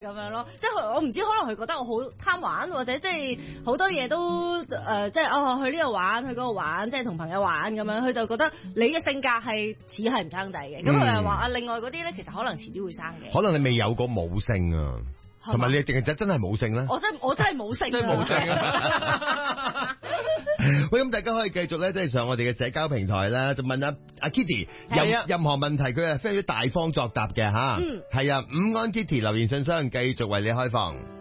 咁樣咯，即係我唔知，可能佢覺得我好貪玩，或者即係好多嘢都即係去呢度玩，去嗰度玩，即係同朋友玩咁樣，佢就覺得你嘅性格係似係唔生仔嘅，咁佢又話另外嗰啲咧，其實可能遲啲會生嘅。 可能你未有過母性啊，同埋你淨係真係冇性咧。 我真係冇性， 真係冇性啊！ 喂，咁大家可以繼續咧，即係上我哋嘅社交平台啦，就問阿 Kitty 任何問題，佢係非常之大方作答嘅吓。係啊，午安 Kitty 留言信箱繼續為你開放。